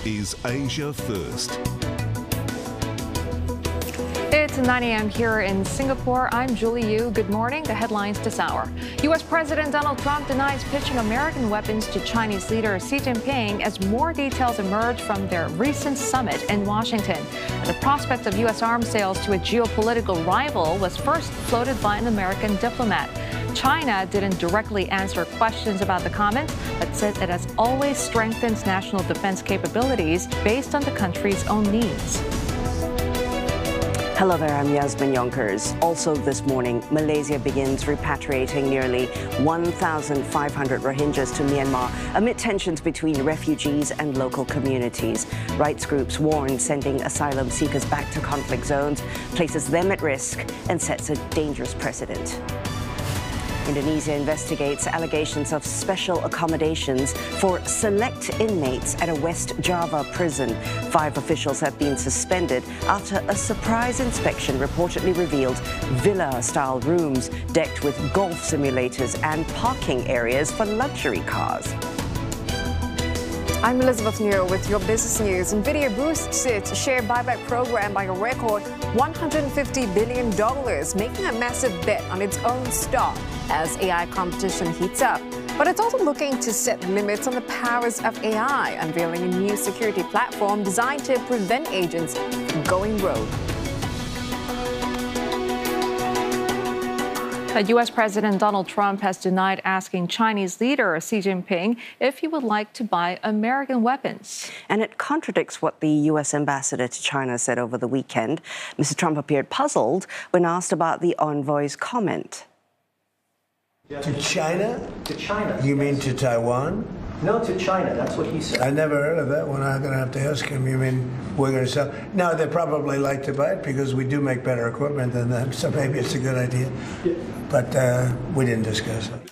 is Asia First. It's 9 a.m. here in Singapore. I'm Julie Yu. Good morning. The headlines this hour. U.S. President Donald Trump denies pitching American weapons to Chinese leader Xi Jinping as more details emerge from their recent summit in Washington. The prospect of U.S. arms sales to a geopolitical rival was first floated by an American diplomat. China didn't directly answer questions about the comment, but said it has always strengthened national defense capabilities based on the country's own needs. Hello there, I'm Yasmin Yonkers. Also this morning, Malaysia begins repatriating nearly 1,500 Rohingyas to Myanmar amid tensions between refugees and local communities. Rights groups warn sending asylum seekers back to conflict zones places them at risk and sets a dangerous precedent. Indonesia investigates allegations of special accommodations for select inmates at a West Java prison. 5 officials have been suspended after a surprise inspection reportedly revealed villa-style rooms decked with golf simulators and parking areas for luxury cars. I'm Elizabeth New with your business news. NVIDIA boosts its share buyback program by a record $150 billion, making a massive bet on its own stock as AI competition heats up. But it's also looking to set limits on the powers of AI, unveiling a new security platform designed to prevent agents from going rogue. U.S. President Donald Trump has denied asking Chinese leader Xi Jinping if he would like to buy American weapons. And it contradicts what the U.S. ambassador to China said over the weekend. Mr. Trump appeared puzzled when asked about the envoy's comment. To China? To China. You mean to Taiwan? No, to China. That's what he said. I never heard of that one. I'm going to have to ask him. You mean we're going to sell? No, they probably like to buy it because we do make better equipment than them. So maybe it's a good idea. Yeah. But we didn't discuss it.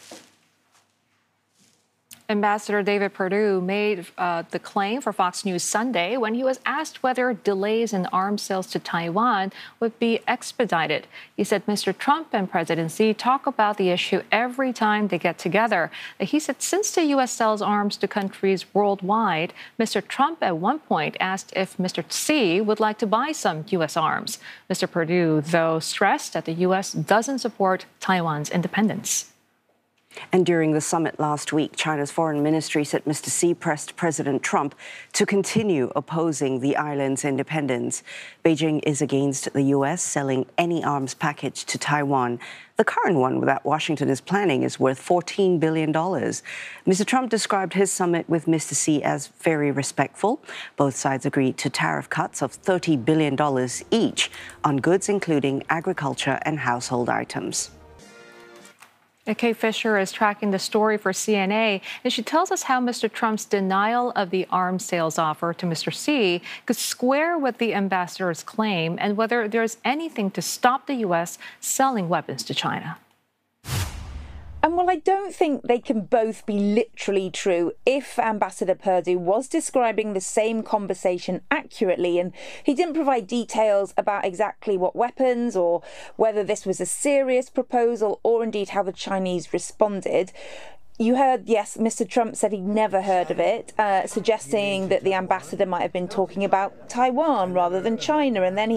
Ambassador David Perdue made the claim for Fox News Sunday when he was asked whether delays in arms sales to Taiwan would be expedited. He said Mr. Trump and President Xi talk about the issue every time they get together. He said since the U.S. sells arms to countries worldwide, Mr. Trump at one point asked if Mr. Xi would like to buy some U.S. arms. Mr. Perdue, though, stressed that the U.S. doesn't support Taiwan's independence. And during the summit last week, China's foreign ministry said Mr. Xi pressed President Trump to continue opposing the island's independence. Beijing is against the U.S. selling any arms package to Taiwan. The current one that Washington is planning is worth $14 billion. Mr. Trump described his summit with Mr. Xi as very respectful. Both sides agreed to tariff cuts of $30 billion each on goods including agriculture and household items. Kate Fisher is tracking the story for CNA, and she tells us how Mr. Trump's denial of the arms sales offer to Mr. Xi could square with the ambassador's claim and whether there's anything to stop the U.S. selling weapons to China. And while I don't think they can both be literally true, if Ambassador Perdue was describing the same conversation accurately and he didn't provide details about exactly what weapons or whether this was a serious proposal or indeed how the Chinese responded, you heard, yes, Mr. Trump said he'd never heard of it, suggesting that the ambassador might have been talking about Taiwan rather than China. And then he